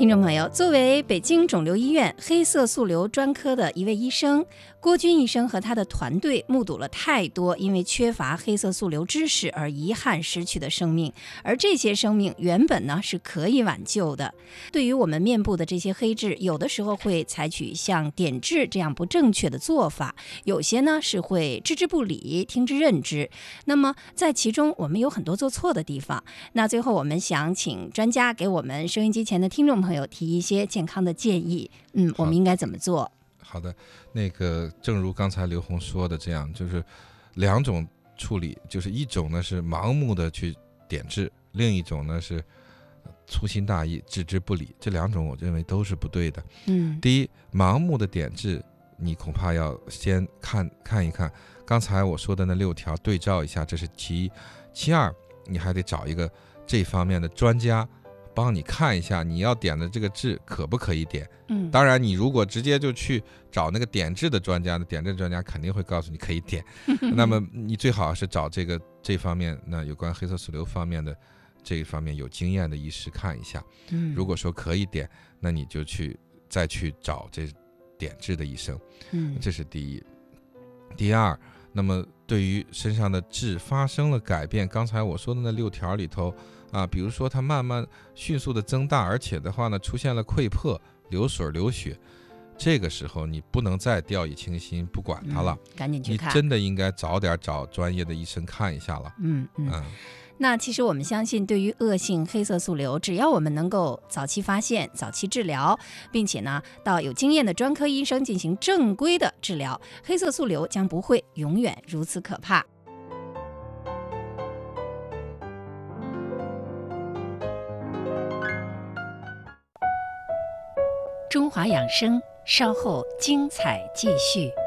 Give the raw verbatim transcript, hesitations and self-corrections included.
听众朋友，作为北京肿瘤医院黑色素瘤专科的一位医生，郭军医生和他的团队目睹了太多因为缺乏黑色素瘤知识而遗憾失去的生命，而这些生命原本呢是可以挽救的。对于我们面部的这些黑痣，有的时候会采取像点痣这样不正确的做法，有些呢是会置之不理，听之任之。那么在其中我们有很多做错的地方，那最后我们想请专家给我们收音机前的听众朋友提一些健康的建议，嗯，我们应该怎么做？ 好的，那个正如刚才刘红说的这样，就是两种处理，就是一种呢是盲目的去点痣，另一种呢是粗心大意置之不理，这两种我认为都是不对的。 嗯， 第一，盲目的点痣，你恐怕要先看看一看刚才我说的那六条，对照一下，这是其一。其二，你还得找一个这方面的专家帮你看一下你要点的这个痣可不可以点。 嗯， 当然你如果直接就去找那个点痣的专家，那点痣专家肯定会告诉你可以点那么你最好是找这个这方面那有关黑色素瘤方面的这一方面有经验的医师看一下。 嗯， 如果说可以点，那你就去再去找这点痣的医生。 嗯， 这是第一。第二，那么对于身上的痣发生了改变，刚才我说的那六条里头啊，比如说它慢慢迅速的增大，而且的话呢出现了溃破、流水、流血，这个时候你不能再掉以轻心不管它了， 嗯，赶紧去看， 你真的应该早点找专业的医生看一下了。 嗯嗯。 嗯， 那其实我们相信，对于恶性黑色素瘤，只要我们能够早期发现、早期治疗，并且呢，到有经验的专科医生进行正规的治疗，黑色素瘤将不会永远如此可怕。中华养生，稍后精彩继续。